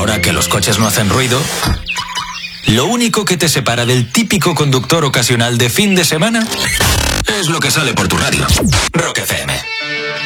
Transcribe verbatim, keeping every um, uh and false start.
Ahora que los coches no hacen ruido, lo único que te separa del típico conductor ocasional de fin de semana es lo que sale por tu radio. Rock F M.